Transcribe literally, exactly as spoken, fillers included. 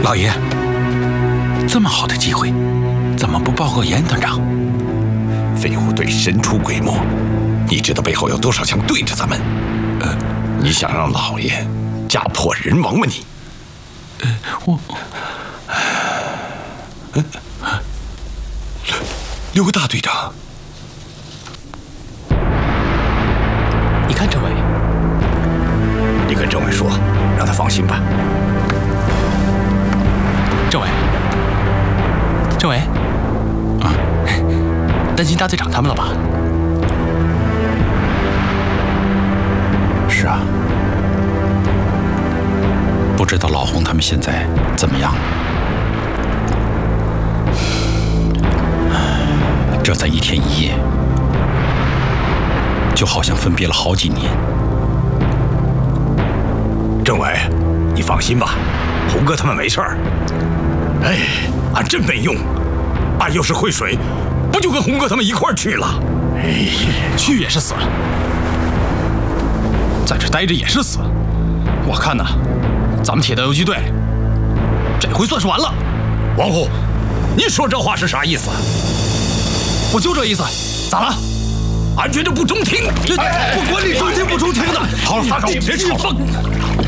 老爷，这么好的机会，怎么不报告严团长？ 飞虎队神出鬼没，你知道背后有多少枪对着咱们？呃，你想让老爷家破人亡吗？你？ 呃，我， 呃，刘大队长， 你看政委， 你跟政委说，让他放心吧。 政委，政委， 啊， 担心大队长他们了吧？ 是啊，不知道老洪他们现在怎么样了？这才一天一夜，就好像分别了好几年。 政委，你放心吧，洪哥他们没事儿。哎，俺真没用，俺要是会水，不就跟洪哥他们一块儿去了？哎， 去也是死，在这待着也是死。我看呐，咱们铁道游击队这回算是完了。 王虎，你说这话是啥意思？ 我就这意思，咋了？ 俺觉得不中听。 这我管你中听不中听的。 好了，撒狗，别吵了。